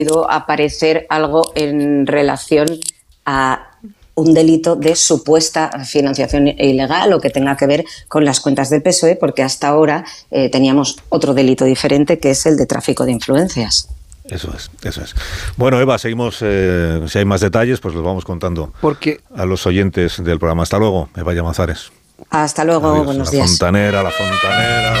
aparecer algo en relación a un delito de supuesta financiación ilegal o que tenga que ver con las cuentas del PSOE, porque hasta ahora teníamos otro delito diferente, que es el de tráfico de influencias. Eso es. Bueno, Eva, seguimos, si hay más detalles, pues los vamos contando a los oyentes del programa. Hasta luego, Eva Llamazares. Hasta luego, adiós. buenos días. La fontanera.